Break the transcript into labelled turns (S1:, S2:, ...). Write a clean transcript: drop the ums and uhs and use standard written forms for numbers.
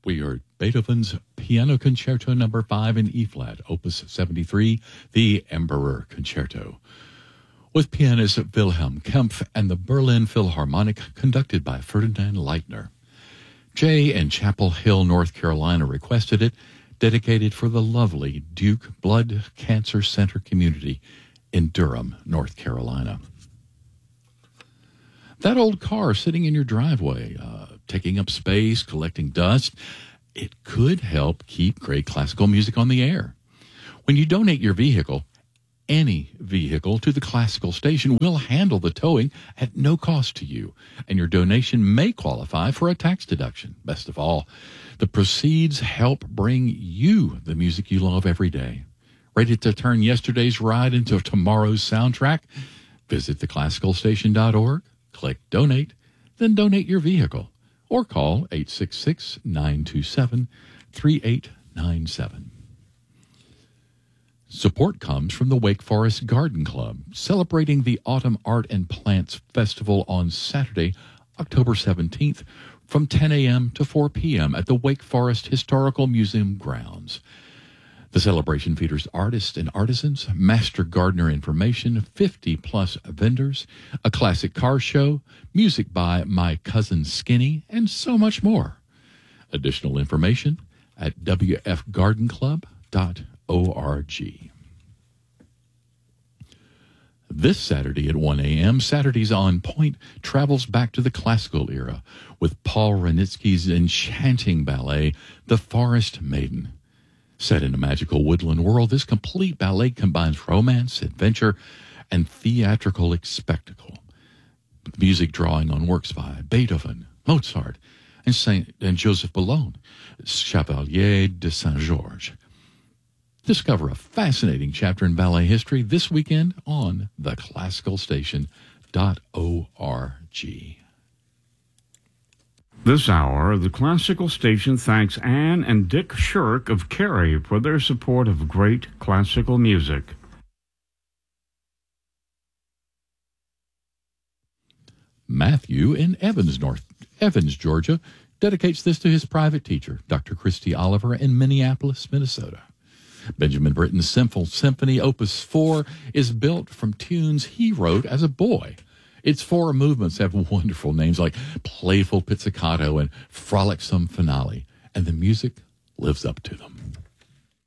S1: We heard Beethoven's Piano Concerto No. 5 in E-flat, Opus 73, the Emperor Concerto, with pianist Wilhelm Kempf and the Berlin Philharmonic, conducted by Ferdinand Leitner. Jay in Chapel Hill, North Carolina, requested it, dedicated for the lovely Duke Blood Cancer Center community in Durham, North Carolina. That old car sitting in your driveway, taking up space, collecting dust, it could help keep great classical music on the air. When you donate your vehicle, any vehicle, to the classical station, will handle the towing at no cost to you, and your donation may qualify for a tax deduction. Best of all, the proceeds help bring you the music you love every day. Ready to turn yesterday's ride into tomorrow's soundtrack? Visit theclassicalstation.org, click Donate, then donate your vehicle, or call 866-927-3897. Support comes from the Wake Forest Garden Club, celebrating the Autumn Art and Plants Festival on Saturday, October 17th, from 10 a.m. to 4 p.m. at the Wake Forest Historical Museum grounds. The celebration features artists and artisans, master gardener information, 50-plus vendors, a classic car show, music by My Cousin Skinny, and so much more. Additional information at wfgardenclub.org. This Saturday at 1 a.m., Saturdays on Point travels back to the classical era with Paul Wranitzky's enchanting ballet, The Forest Maiden. Set in a magical woodland world, this complete ballet combines romance, adventure, and theatrical spectacle, with music drawing on works by Beethoven, Mozart, and Joseph Boulogne, Chevalier de Saint-Georges. Discover a fascinating chapter in ballet history this weekend on theclassicalstation.org.
S2: This hour, the Classical Station thanks Anne and Dick Shirk of Cary for their support of great classical music.
S1: Matthew in Evans, Georgia, dedicates this to his private teacher, Dr. Christy Oliver, in Minneapolis, Minnesota. Benjamin Britten's Symphony Opus 4 is built from tunes he wrote as a boy. Its four movements have wonderful names like Playful Pizzicato and Frolicsome Finale, and the music lives up to them.